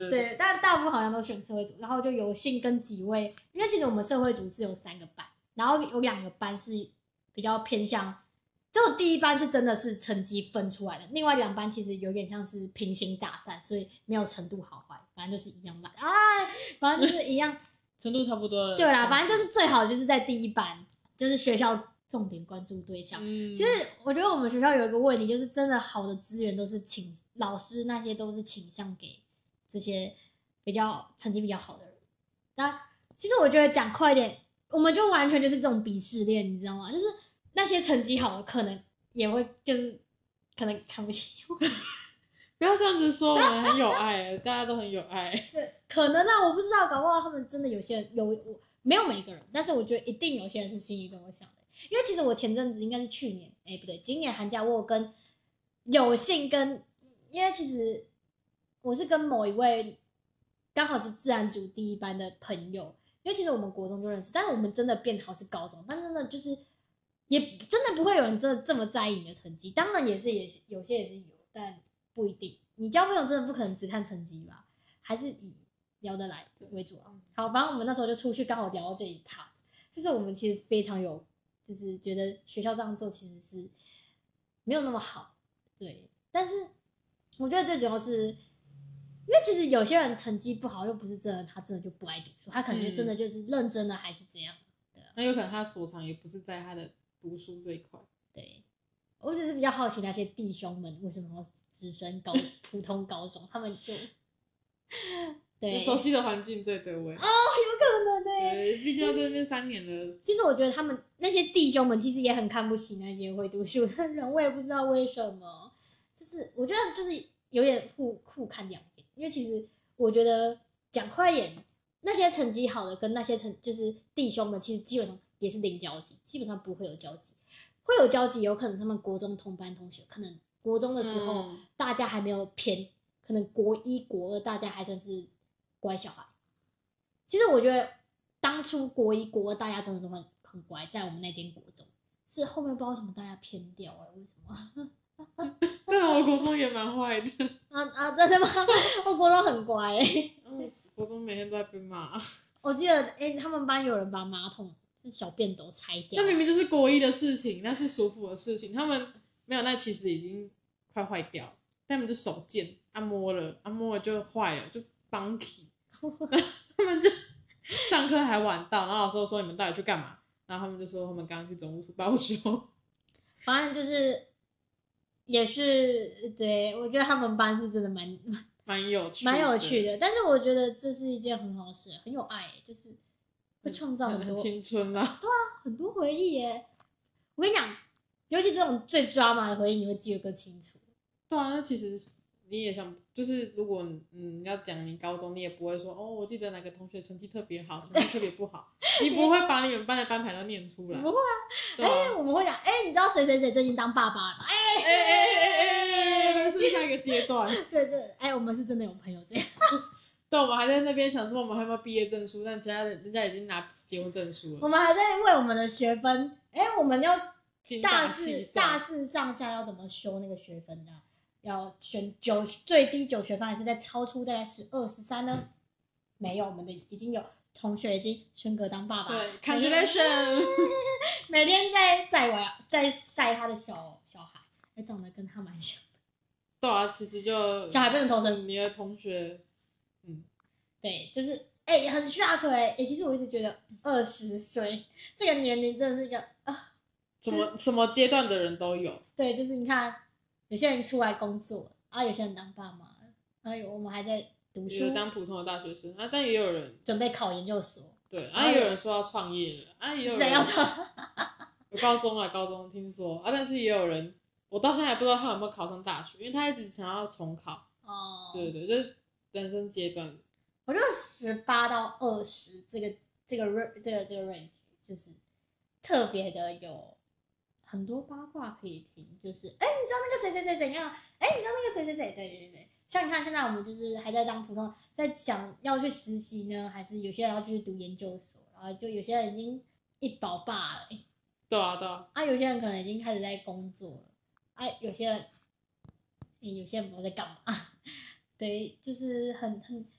对，但大部分好像都选社会组，然后就有幸跟几位，因为其实我们社会组是有3个班，然后有2个班是比较偏向，就第一班是真的是成绩分出来的，另外2班其实有点像是平行打散，所以没有程度好坏，反正就是一样烂，反正就是一样， 程度差不多了。 对啦，反正就是最好就是在第一班，就是学校重点关注对象。其实我觉得我们学校有一个问题，就是真的好的资源都是老师那些都是倾向给这些比较成绩比较好的人。那其实我觉得讲快一点，我们就完全就是这种鄙视链，你知道吗？就是那些成绩好的可能也会就是可能看不起我。 不要这样子说，我们很有爱，大家都很有爱。 对，可能啊，我不知道，搞不好他们真的有些人没有每个人，但是我觉得一定有些人是心里跟我想的。因为其实我前阵子应该是去年，不对，今年寒假我有幸跟，因为其实我是跟某一位刚好是自然组第一班的朋友，因为其实我们国中就认识，但是我们真的变好是高中，但真的就是也真的不会有人真的这么在意你的成绩，当然有些也是有，但不一定。你交朋友真的不可能只看成绩吧，还是以聊得来为主啊。好，反正我们那时候就出去刚好聊到这一 part， 就是我们其实非常有，就是觉得学校这样做其实是没有那么好，对。但是我觉得最主要是，因为其实有些人成绩不好，又不是真的他真的就不爱读书，他可能就真的就是认真的还是这样，对啊。 那有可能他所长也不是在他的读书这一块。 对，我只是比较好奇那些弟兄们为什么要直升普通高中，他们就对熟悉的环境最对味。 有可能对，毕竟在这边3年了。 其实我觉得他们那些弟兄们其实也很看不起那些会读书的人，我也不知道为什么。就是我觉得就是有点互看两眼，因为其实我觉得讲快一点，那些成绩好的跟那些就是弟兄们，其实基本上也是零交集，基本上不会有交集。会有交集，有可能他们国中同班同学，可能国中的时候大家还没有偏，可能国1、国2大家还算是乖小孩。其实我觉得当初国1、国2大家真的都很乖，在我们那间国中，是后面不知道为什么大家偏掉为什么？ 但我国中也蛮坏的。 真的吗？我国中很乖国中每天都在被骂。 我记得他们班有人把马桶是小便斗拆掉， 那明明就是国1的事情，那是舒服的事情，他们没有，那其实已经快坏掉了，但他们就手贱，摸了就坏了，就bunky。他们就上课还晚到，然后老师说你们到底去干嘛？然后他们就说他们刚刚去总务处报修。 反正就是也是对，我觉得他们班是真的蛮有趣的，但是我觉得这是一件很好的事，很有爱，就是会创造很多青春啊。 对啊，很多回忆耶。我跟你讲，尤其这种最抓马的回忆，你会记得更清楚。 对啊，那其实你也想，就是如果要讲你高中，你也不会说我记得哪个同学成绩特别好，成绩特别不好，你不会把你们班的班牌都念出来。 不会啊，我们会讲，你知道谁谁谁最近当爸爸了吗？ 那是下一个阶段。 对，我们是真的有朋友这样。 对，我们还在那边想说我们还有没有毕业证书，但其他人家已经拿结婚证书了。 我们还在为我们的学分，我们要大四上下要怎么修那个学分的？要选最低9学分，还是在超出大概12、13呢？没有，我们的已经有同学已经升格当爸爸。 对 ，Congratulations！ 每天在晒他的小孩，长得跟他蛮像的。 对啊，其实就小孩不能投生， 你的同学， 对，就是很 shock 其实我一直觉得20岁这个年龄真的是一个什么阶段的人都有。 对，就是你看有些人出来工作有些人当爸妈，我们还在读书， 当普通的大学生但也有人准备考研究所。 对也有人说要创业了也有人谁要创？ 有高中听说但是也有人，我到现在还不知道他有没有考上大学，因为他一直想要重考。对，就是人生阶段。 我觉得18到20这个 range 就是特别的有很多八卦可以听，就是你知道那个谁谁谁怎样？你知道那个谁谁谁？对，像你看现在我们就是还在当普通，在想要去实习呢，还是有些人要去读研究所，然后就有些人已经一保爸了对啊有些人可能已经开始在工作了有些人不知道在干嘛。 对，就是很